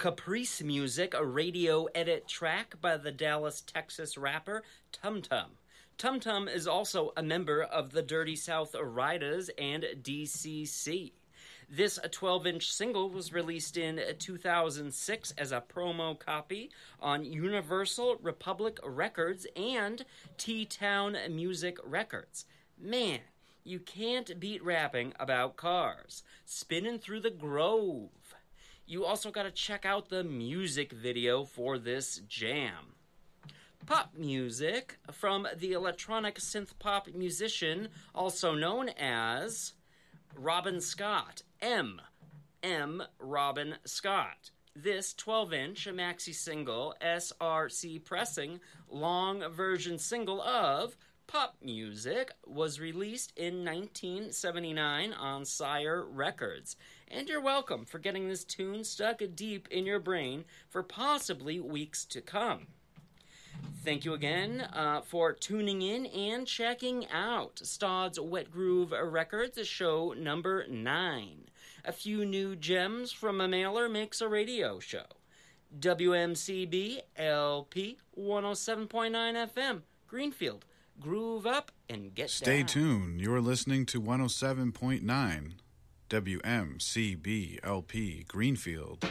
Caprice Music, a radio edit track by the Dallas, Texas rapper Tum Tum. Tum Tum is also a member of the Dirty South Riders and DCC. This 12-inch single was released in 2006 as a promo copy on Universal Republic Records and T-Town Music Records. Man, you can't beat rapping about cars. Spinning through the Grove. You also got to check out the music video for this jam. Pop music from the electronic synth-pop musician, also known as Robin Scott, M. Robin Scott. This 12-inch maxi single, SRC pressing, long version single of Pop Music was released in 1979 on Sire Records. And you're welcome for getting this tune stuck deep in your brain for possibly weeks to come. Thank you again for tuning in and checking out Stodd's Wet Groove Records, show number 9. A few new gems from a mailer makes a radio show. WMCB LP 107.9 FM, Greenfield. Groove up and get Stay down. tuned. You're listening to 107.9 WMCB LP Greenfield.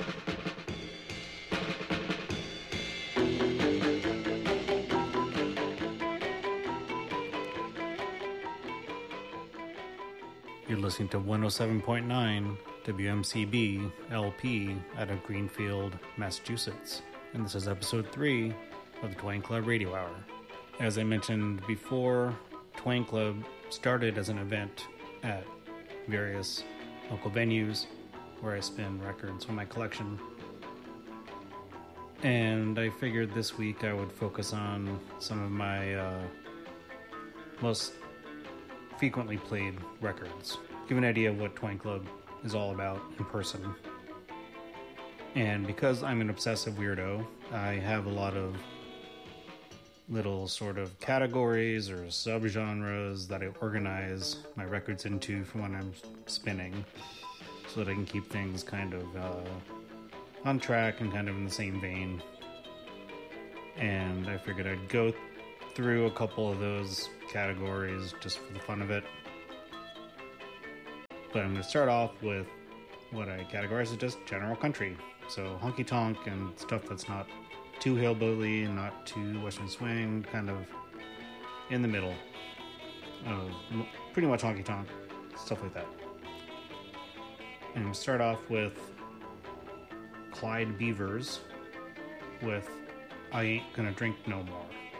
You're listening to 107.9 WMCB LP out of Greenfield, Massachusetts. And this is episode 3 of the Twang Club Radio Hour. As I mentioned before, Twang Club started as an event at various local venues where I spin records from my collection. And I figured this week I would focus on some of my most frequently played records. Give an idea of what Twang Club is all about in person. And because I'm an obsessive weirdo, I have a lot of little sort of categories or subgenres that I organize my records into for when I'm spinning, so that I can keep things kind of on track and kind of in the same vein. And I figured I'd go through a couple of those categories just for the fun of it. But I'm going to start off with what I categorize as just general country. So honky tonk and stuff that's not too hillbilly and not too western swing, kind of in the middle. Pretty much honky tonk, stuff like that. And I'm going to start off with Clyde Beavers with I Ain't Gonna Drink No More.